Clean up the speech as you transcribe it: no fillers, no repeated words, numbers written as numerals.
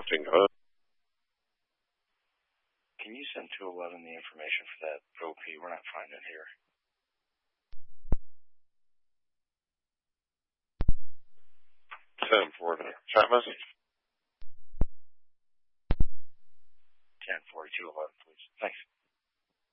Requesting hood. Can you send 211 the information for that OP? We're not finding it here. 10 for the chat message. 10-4211, please. Thanks.